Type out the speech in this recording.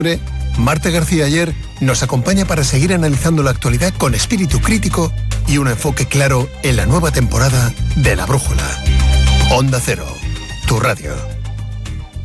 Marta García Ayer nos acompaña para seguir analizando la actualidad con espíritu crítico y un enfoque claro en la nueva temporada de La Brújula. Onda Cero, tu radio.